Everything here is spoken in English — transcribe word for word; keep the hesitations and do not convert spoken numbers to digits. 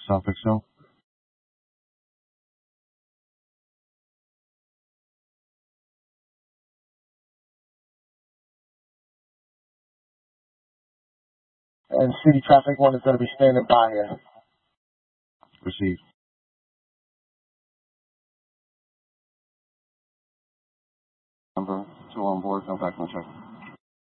South Excel. And City Traffic One is going to be standing by here. Received. Number two on board, no background check.